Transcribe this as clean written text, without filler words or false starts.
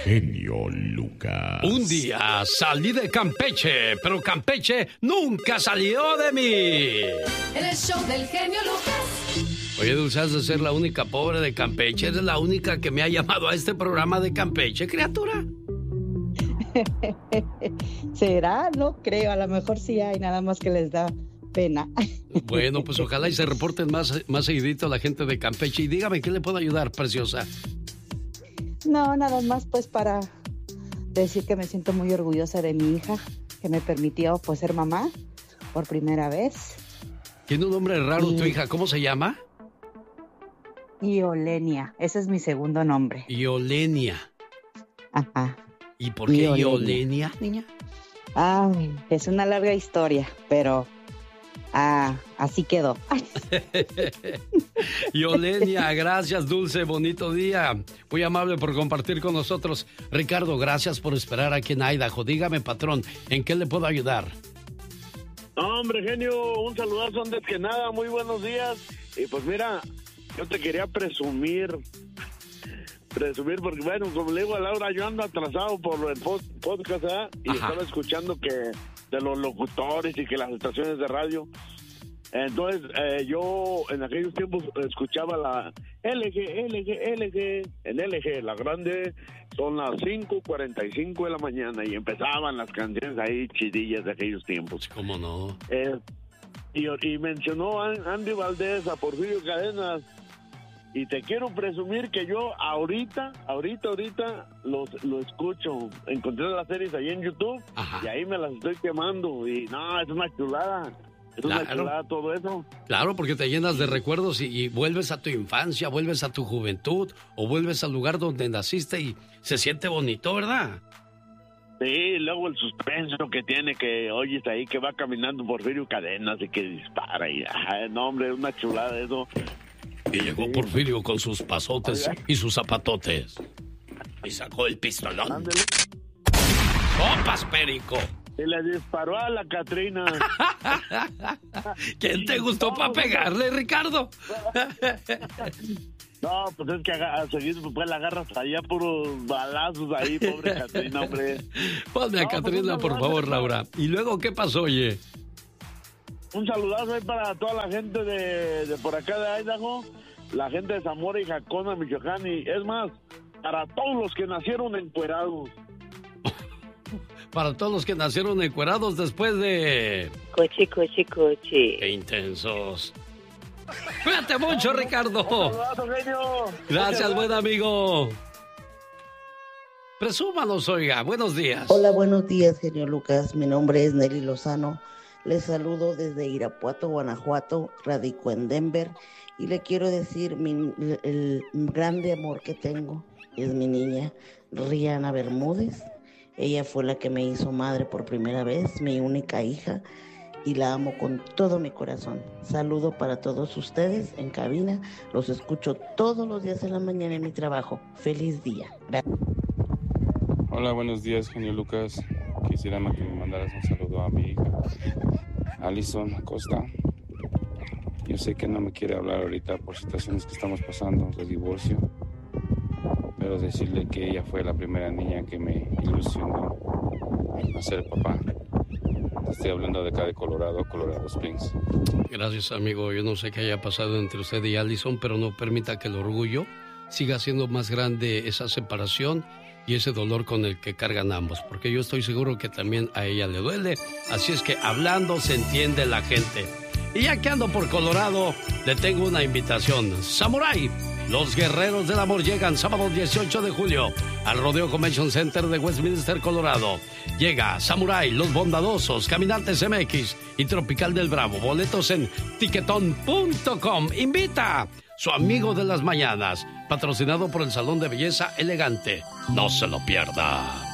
genio Lucas. Un día salí de Campeche, pero Campeche nunca salió de mí. En el show del genio Lucas. Oye, Dulce, has de ser la única pobre de Campeche. Eres la única que me ha llamado a este programa de Campeche, criatura. ¿Será? No creo, a lo mejor sí hay, nada más que les da pena. Bueno, pues ojalá y se reporten más seguidito la gente de Campeche. Y dígame, ¿qué le puedo ayudar, preciosa? No, nada más pues para decir que me siento muy orgullosa de mi hija, que me permitió pues ser mamá por primera vez. Tiene un nombre raro tu hija, ¿cómo se llama? Iolenia, ese es mi segundo nombre. Iolenia. Ajá. ¿Y por qué Iolenia, niña? Ay, es una larga historia, pero así quedó. Iolenia, gracias, Dulce, bonito día. Muy amable por compartir con nosotros. Ricardo, gracias por esperar aquí en Idaho. Dígame, patrón, ¿en qué le puedo ayudar? No, hombre, genio, un saludazo antes que nada, muy buenos días. Y pues mira, yo te quería presumir, porque bueno, como le digo a Laura, yo ando atrasado por el podcast, ¿eh? Y estaba escuchando que de los locutores y que las estaciones de radio. Entonces, yo en aquellos tiempos escuchaba la LG, en LG, la grande, son las 5:45 de la mañana y empezaban las canciones ahí chidillas de aquellos tiempos. ¿Cómo no? Y mencionó a Andy Valdés, a Porfirio Cadenas, y te quiero presumir que yo ahorita lo escucho. Encontré las series ahí en YouTube. Ajá. Y ahí me las estoy quemando y no, es una chulada. Es una chulada todo eso. Claro, porque te llenas de recuerdos y vuelves a tu infancia, vuelves a tu juventud o vuelves al lugar donde naciste y se siente bonito, ¿verdad? Sí, luego el suspenso que tiene, que oyes ahí que va caminando Porfirio Cadenas y que dispara y no, hombre, es una chulada eso. Y llegó Porfirio con sus pasotes y sus zapatotes. Y sacó el pistolón. Ándale. ¡Copas, perico! Y le disparó a la Catrina. ¿Quién te gustó para pegarle, Ricardo? No, pues es que a seguir pues la agarras allá puros balazos ahí, pobre Catrina, hombre. Ponme a Catrina, por favor, Laura. ¿Y luego qué pasó, oye? Un saludazo ahí para toda la gente de por acá de Idaho, la gente de Zamora y Jacona, Michoacán, y es más, para todos los que nacieron encuerados. Para todos los que nacieron encuerados después de... Coche. ¡Qué intensos! ¡Cuídate mucho, Ricardo! Un saludazo, genio. Gracias, buen amigo. Presúmanos, oiga. Buenos días. Hola, buenos días, genio Lucas. Mi nombre es Nelly Lozano. Les saludo desde Irapuato, Guanajuato. Radico en Denver. Y le quiero decir el grande amor que tengo es mi niña, Rihanna Bermúdez. Ella fue la que me hizo madre por primera vez, mi única hija. Y la amo con todo mi corazón. Saludo para todos ustedes en cabina. Los escucho todos los días en la mañana en mi trabajo. Feliz día. Gracias. Hola, buenos días, genio Lucas. Quisiera que me mandaras un saludo a mi hija, Alison Acosta. Yo sé que no me quiere hablar ahorita por situaciones que estamos pasando de divorcio, pero decirle que ella fue la primera niña que me ilusionó a ser papá. Estoy hablando de acá de Colorado Springs. Gracias, amigo. Yo no sé qué haya pasado entre usted y Allison, pero no permita que el orgullo siga siendo más grande esa separación y ese dolor con el que cargan ambos, porque yo estoy seguro que también a ella le duele. Así es que hablando se entiende la gente. Y ya que ando por Colorado, le tengo una invitación. Samurai, los guerreros del amor llegan sábado 18 de julio al Rodeo Convention Center de Westminster, Colorado. Llega Samurai, Los Bondadosos, Caminantes MX y Tropical del Bravo. Boletos en tiquetón.com. Invita su amigo de las mañanas, patrocinado por el Salón de Belleza Elegante. No se lo pierda.